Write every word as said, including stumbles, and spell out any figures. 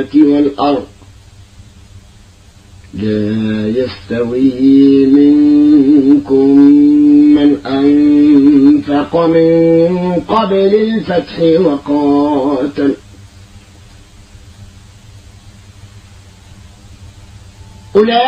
السماوات والأرض لا يستوي منكم من أنفق من قبل الفتح وقاتل أولئك